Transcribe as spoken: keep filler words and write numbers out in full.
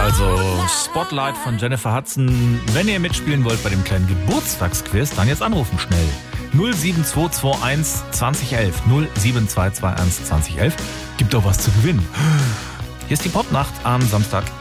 Also Spotlight von Jennifer Hudson. Wenn ihr mitspielen wollt bei dem kleinen Geburtstagsquiz, dann jetzt anrufen schnell. null sieben zwei zwei eins zwanzig elf. null sieben zwei zwei eins zwanzig elf. Gibt doch was zu gewinnen. Hier ist die Popnacht am Samstag,